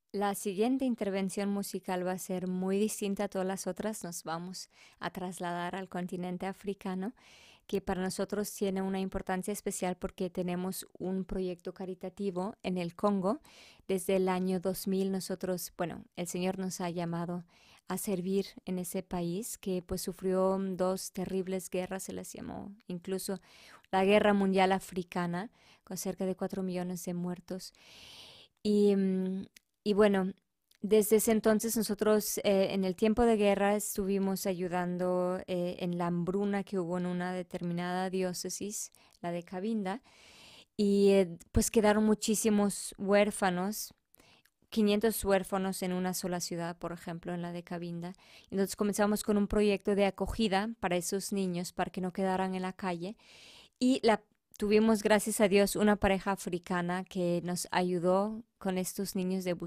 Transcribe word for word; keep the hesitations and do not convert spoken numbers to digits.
La siguiente intervención musical va a ser muy distinta a todas las otras. Nos vamos a trasladar al continente africano, que para nosotros tiene una importancia especial porque tenemos un proyecto caritativo en el Congo. Desde el año dos mil nosotros, bueno, el Señor nos ha llamado a servir en ese país que pues sufrió dos terribles guerras, se les llamó incluso la Guerra Mundial Africana, con cerca de cuatro millones de muertos. Y, mm, y bueno, desde ese entonces nosotros eh, en el tiempo de guerra estuvimos ayudando eh, en la hambruna que hubo en una determinada diócesis, la de Cabinda, y eh, pues quedaron muchísimos huérfanos, quinientos huérfanos en una sola ciudad, por ejemplo, en la de Cabinda. Entonces comenzamos con un proyecto de acogida para esos niños, para que no quedaran en la calle. Y la, tuvimos, gracias a Dios, una pareja africana que nos ayudó con estos niños de